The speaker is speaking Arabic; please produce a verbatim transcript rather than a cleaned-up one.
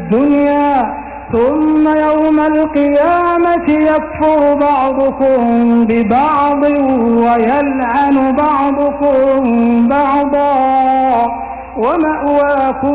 الدنيا ثم يوم القيامة يكفر بعضكم ببعض ويلعن بعضكم بعضا ومأواكم